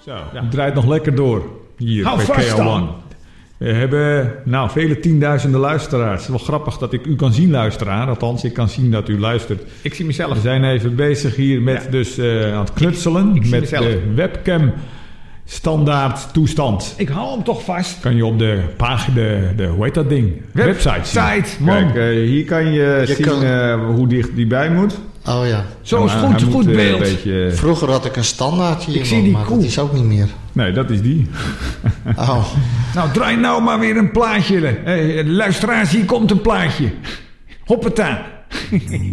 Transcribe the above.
Zo, het draait nog lekker door hier bij KL1. We hebben vele tienduizenden luisteraars. Het is wel grappig dat ik u kan zien, luisteraar. Althans, ik kan zien dat u luistert. Ik zie mezelf. We zijn even bezig hier met aan het knutselen. Ik met mezelf. De webcam standaard toestand. Ik hou hem toch vast. Kan je op de pagina, hoe heet dat ding? Website zien. Man. Kijk, hier kan je zien hoe dicht die bij moet. Oh ja. Zo is Hij goed moet, beeld. Een beetje, Vroeger had ik een standaardje Ik in, zie die maar koe. dat is ook niet meer. nee, dat is die. Oh. Nou, draai nou maar weer een plaatje. Luisteraars, hier komt een plaatje. Hoppata.